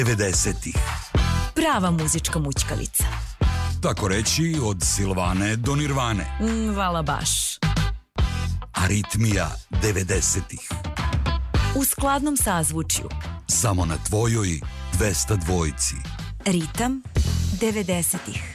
90-ih. Prava muzička mućkalica. Tako reći, od Silvane do Nirvane. Vala baš. Aritmija 90-ih. U skladnom sazvučju. Samo na tvojoj 202. Ritam 90-ih.